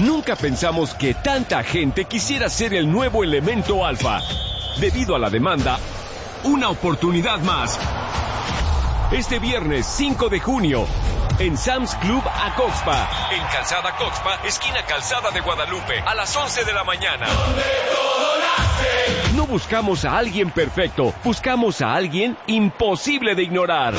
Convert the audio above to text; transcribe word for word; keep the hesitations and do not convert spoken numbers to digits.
Nunca pensamos que tanta gente quisiera ser el nuevo elemento alfa. Debido a la demanda, una oportunidad más. Este viernes cinco de junio, en Sam's Club Acoxpa, en Calzada Coxpa, esquina Calzada de Guadalupe, a las once de la mañana. No buscamos a alguien perfecto, buscamos a alguien imposible de ignorar.